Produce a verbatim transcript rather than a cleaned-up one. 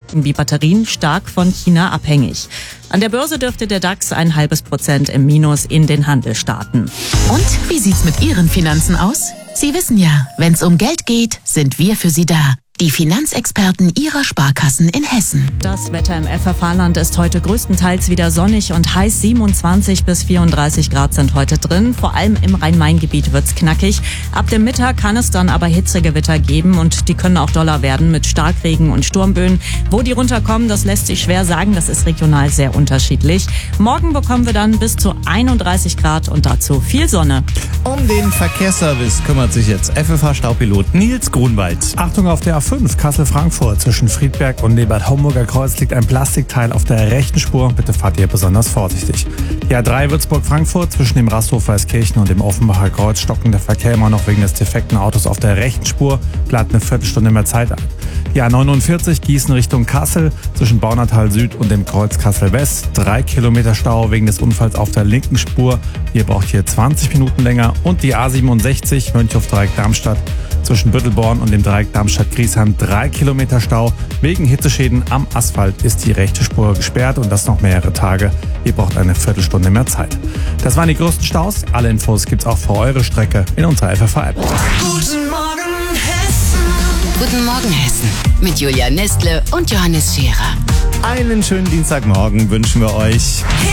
wie Batterien stark von China abhängig. An der Börse dürfte der DAX ein halbes Prozent im Minus in den Handel starten. Und wie sieht's mit Ihren Finanzen aus? Sie wissen ja, wenn's um Geld geht, sind wir für Sie da. Die Finanzexperten Ihrer Sparkassen in Hessen. Das Wetter im F F H-Land ist heute größtenteils wieder sonnig und heiß. siebenundzwanzig bis vierunddreißig Grad sind heute drin. Vor allem im Rhein-Main-Gebiet wird's knackig. Ab dem Mittag kann es dann aber Hitzegewitter geben und die können auch doller werden mit Starkregen und Sturmböen. Wo die runterkommen, das lässt sich schwer sagen. Das ist regional sehr unterschiedlich. Morgen bekommen wir dann bis zu einunddreißig Grad und dazu viel Sonne. Um den Verkehrsservice kümmert sich jetzt F F H-Staupilot Nils Grunwald. Achtung auf der A fünf Kassel-Frankfurt. Zwischen Friedberg und dem Bad Homburger Kreuz liegt ein Plastikteil auf der rechten Spur. Bitte fahrt ihr besonders vorsichtig. Die A drei Würzburg-Frankfurt. Zwischen dem Rasthof Weißkirchen und dem Offenbacher Kreuz stocken der Verkehr immer noch wegen des defekten Autos auf der rechten Spur. Bleibt eine Viertelstunde mehr Zeit ein. Die A neunundvierzig Gießen Richtung Kassel. Zwischen Baunatal Süd und dem Kreuz Kassel West. Drei Kilometer Stau wegen des Unfalls auf der linken Spur. Ihr braucht hier zwanzig Minuten länger. Und die A siebenundsechzig Mönchhof-Dreieck-Darmstadt. Zwischen Büttelborn und dem Dreieck Darmstadt-Griesheim drei Kilometer Stau. Wegen Hitzeschäden am Asphalt ist die rechte Spur gesperrt und das noch mehrere Tage. Ihr braucht eine Viertelstunde mehr Zeit. Das waren die größten Staus. Alle Infos gibt's auch für eure Strecke in unserer F F H-App. Guten Morgen Hessen. Guten Morgen Hessen mit Julia Nestle und Johannes Scherer. Einen schönen Dienstagmorgen wünschen wir euch.